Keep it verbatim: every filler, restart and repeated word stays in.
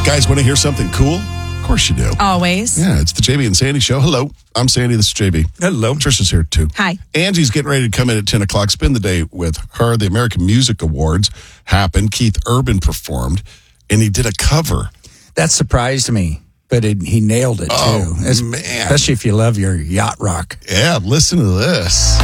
Guys, want to hear something cool? Of course you do. Always. Yeah, it's the J B and Sandy Show. Hello, I'm Sandy. This is J B. Hello. Trisha's here, too. Hi. Angie's getting ready to come in at ten o'clock. Spend the day with her. The American Music Awards happened. Keith Urban performed, and he did a cover. That surprised me, but it, he nailed it, too. Oh, As- man. Especially if you love your yacht rock. Yeah, listen to this.